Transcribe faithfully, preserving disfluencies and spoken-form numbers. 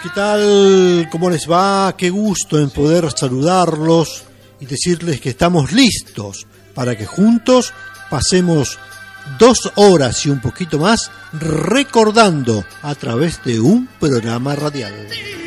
¿Qué tal? ¿Cómo les va? Qué gusto en poder saludarlos y decirles que estamos listos para que juntos pasemos dos horas y un poquito más recordando a través de un programa radial.